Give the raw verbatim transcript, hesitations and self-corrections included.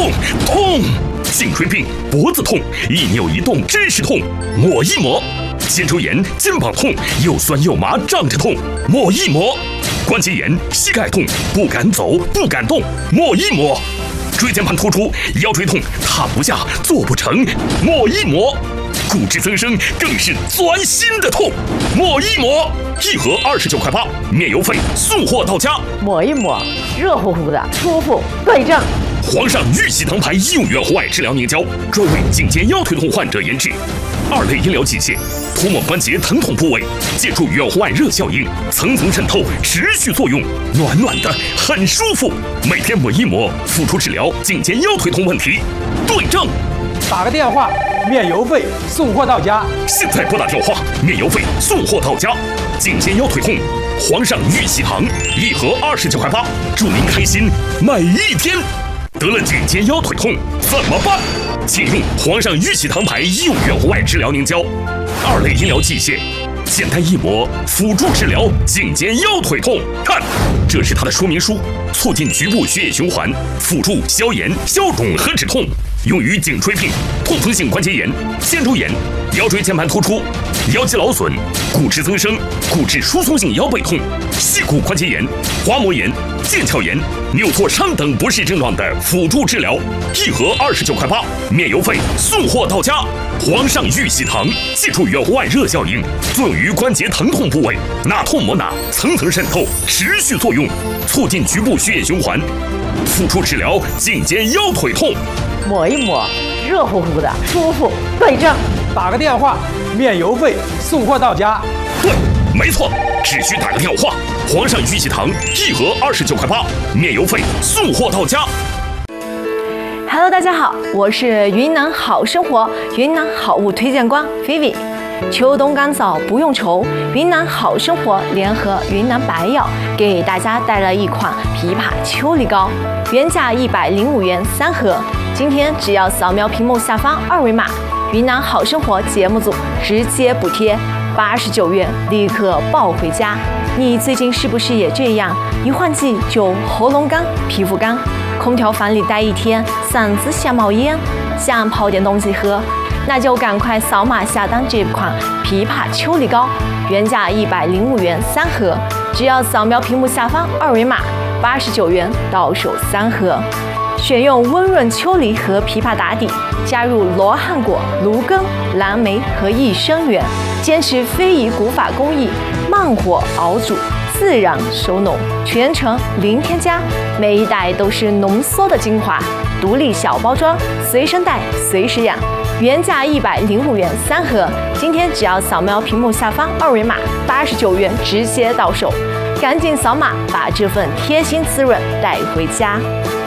痛痛！颈椎病、脖子痛，一扭一动真是痛，抹一抹；肩周炎、肩膀痛，又酸又麻胀着痛，抹一抹；关节炎、膝盖痛，不敢走不敢动，抹一抹；椎间盘突出、腰椎痛，躺不下做不成，抹一抹；骨质增生更是钻心的痛，抹一抹。一盒二十九块八，免邮费，送货到家。 抹一抹，热乎乎的，舒服对症。 皇上玉玺堂牌医用远红外治疗凝胶，专为颈肩腰腿痛患者研制。二类医疗器械，涂抹关节疼痛部位，借助远红外热效应，层层渗透，持续作用，暖暖的，很舒服。每天抹一抹，辅助治疗颈肩腰腿痛问题。对症。 打个电话，免邮费，送货到家。 现在拨打电话，免邮费，送货到家。颈肩腰腿痛，皇上玉玺堂，一盒二十九块八，祝您开心每一天。得了颈肩腰腿痛怎么办？请用皇上玉玺堂牌医用远红外治疗凝胶，二类医疗器械，简单一抹，辅助治疗颈肩腰腿痛。看，这是它的说明书，促进局部血液循环，辅助消炎、消肿和止痛，用于颈椎病、痛风性关节炎、肩周炎、腰椎间盘突出、腰肌劳损、骨质增生、骨质疏松性腰背痛、膝骨关节炎、滑膜炎、腱鞘炎、扭挫伤等不适症状的辅助治疗。一盒二十九块八，免邮费，送货到家。皇上玉玺堂，借助远红外热效应，作用于关节疼痛部位，哪痛抹哪，层层渗透，持续作用，促进局部血液循环，辅助治疗颈肩腰腿痛。 抹一抹，热乎乎的，舒服对症。 打个电话，免邮费，送货到家。 对，没错，只需打个电话。皇上玉玺堂，一盒二十九块八，免邮费，送货到家。 Hello， 大家好，我是云南好生活云南好物推荐官 Vivi。秋冬干燥不用愁，云南好生活联合云南白药给大家带来一款枇杷秋梨膏，原价一百零五元三盒，今天只要扫描屏幕下方二维码，云南好生活节目组直接补贴八十九元，立刻抱回家。你最近是不是也这样？一换季就喉咙干、皮肤干，空调房里待一天，嗓子想冒烟，想泡点东西喝，那就赶快扫码下单这款枇杷秋梨膏，原价一百零五元三盒，只要扫描屏幕下方二维码，八十九元到手三盒。选用温润秋梨和枇杷打底，加入罗汉果、芦根、蓝莓和益生元，坚持非遗古法工艺，慢火熬煮，自然收浓，全程零添加，每一袋都是浓缩的精华，独立小包装，随身带，随时养。原价一百零五元三盒，今天只要扫描屏幕下方二维码，八十九元直接到手，赶紧扫码把这份贴心滋润带回家。